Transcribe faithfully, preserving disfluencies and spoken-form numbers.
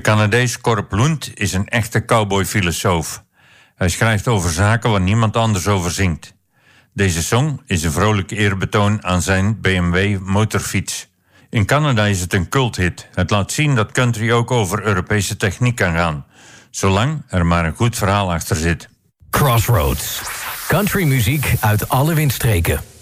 Canadees Corp Lund is een echte cowboy-filosoof. Hij schrijft over zaken waar niemand anders over zingt. Deze song is een vrolijk eerbetoon aan zijn B M W motorfiets. In Canada is het een culthit. Het laat zien dat country ook over Europese techniek kan gaan, zolang er maar een goed verhaal achter zit. Crossroads. Countrymuziek uit alle windstreken.